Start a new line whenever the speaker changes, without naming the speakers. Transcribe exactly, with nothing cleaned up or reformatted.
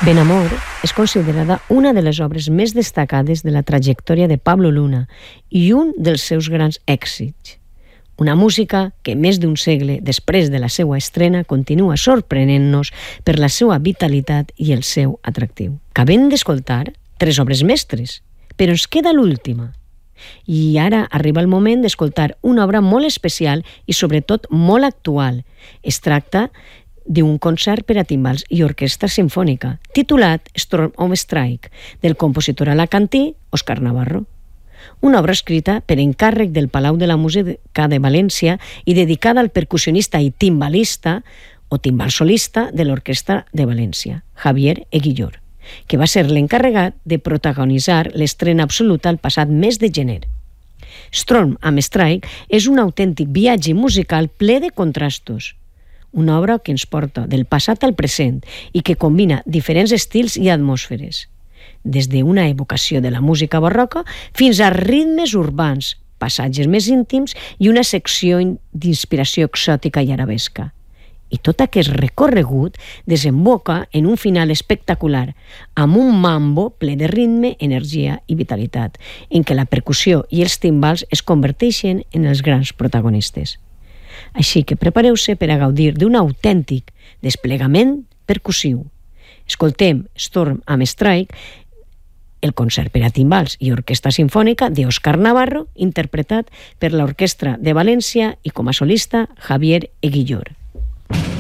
Benamor és considerada una de les obres més destacades de la trajectòria de Pablo Luna i un dels seus grans èxits. Una música que més d'un segle després de la seva estrena continua sorprenent-nos per la seva vitalitat i el seu atractiu. Acabem d'escoltar tres obres mestres, però ens queda l'última. I ara arriba el moment d'escoltar una obra molt especial i sobretot molt actual. Es tracta d'un concert per a timbals i orquestra simfònica, titulat Storm on Strike, del compositor alacantí Òscar Navarro. Una obra escrita per encàrrec del Palau de la Música de València i dedicada al percussionista i timbalista o timbal solista de l'Orquestra de València, Javier Eguillor, que va ser l'encarregat de protagonitzar l'estrena absoluta el passat mes de gener. Storm on Strike és un autèntic viatge musical ple de contrastos, una obra que ens porta del passat al present i que combina diferents estils i atmosferes, des d'una evocació de la música barroca fins a ritmes urbans, passatges més íntims i una secció d'inspiració exòtica i arabesca. I tot aquest recorregut desemboca en un final espectacular, amb un mambo ple de ritme, energia i vitalitat, en què la percussió i els timbals es converteixen en els grans protagonistes. Així que prepareu-se per a gaudir d'un autèntic desplegament percussiu. Escoltem Storm on Strike, el concert per a timbals i orquestra simfònica d'Òscar Navarro, interpretat per l'Orquestra de València i com a solista Javier Eguillor.